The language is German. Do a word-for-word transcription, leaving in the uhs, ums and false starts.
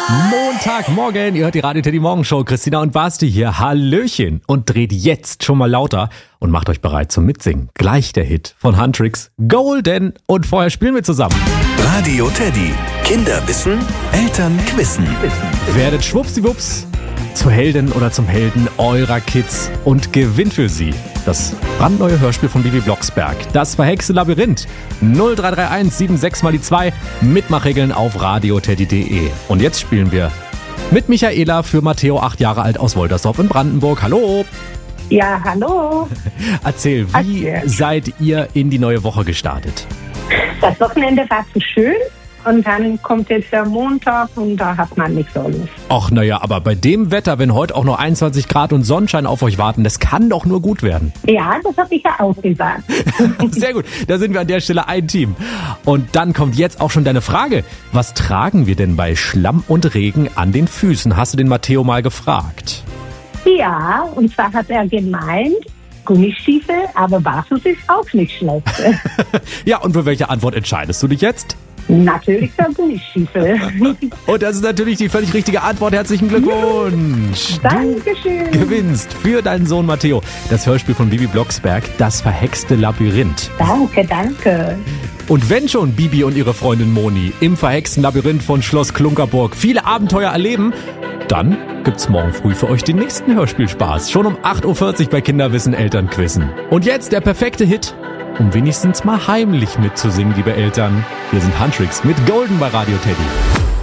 Montagmorgen, ihr hört die Radio Teddy Morgenshow. Christina und Basti hier. Hallöchen. Und dreht jetzt schon mal lauter und macht euch bereit zum Mitsingen. Gleich der Hit von Huntrix, Golden. Und vorher spielen wir zusammen. Radio Teddy. Kinder wissen, Eltern quissen. Werdet schwuppsiwupps zur Heldin oder zum Helden eurer Kids und gewinnt für sie das brandneue Hörspiel von Bibi Blocksberg, das verhexte Labyrinth. null drei drei eins sieben sechs mal die zwei, Mitmachregeln auf radioteddy punkt de. Und jetzt spielen wir mit Michaela für Matteo, acht Jahre alt, aus Woltersdorf in Brandenburg. Hallo! Ja, hallo. Erzähl, wie Erzähl. seid ihr in die neue Woche gestartet? Das Wochenende war zu schön und dann kommt jetzt der Montag und da hat man nicht so Lust. Ach naja, aber bei dem Wetter, wenn heute auch noch einundzwanzig Grad und Sonnenschein auf euch warten, das kann doch nur gut werden. Ja, das habe ich ja auch gesagt. Sehr gut, da sind wir an der Stelle ein Team. Und dann kommt jetzt auch schon deine Frage. Was tragen wir denn bei Schlamm und Regen an den Füßen? Hast du den Matteo mal gefragt? Ja, und zwar hat er gemeint, Gummistiefel, aber barfuß ist auch nicht schlecht. Ja, und für welche Antwort entscheidest du dich jetzt? Natürlich der Gummistiefel. Und das ist natürlich die völlig richtige Antwort. Herzlichen Glückwunsch. Dankeschön. Du gewinnst für deinen Sohn Matteo das Hörspiel von Bibi Blocksberg, das verhexte Labyrinth. Danke, danke. Und wenn schon Bibi und ihre Freundin Moni im verhexten Labyrinth von Schloss Klunkerburg viele Abenteuer erleben, dann gibt's morgen früh für euch den nächsten Hörspielspaß. Schon um acht Uhr vierzig bei Kinderwissen Elternquissen. Und jetzt der perfekte Hit, um wenigstens mal heimlich mitzusingen, liebe Eltern. Wir sind Huntrix mit Golden bei Radio Teddy.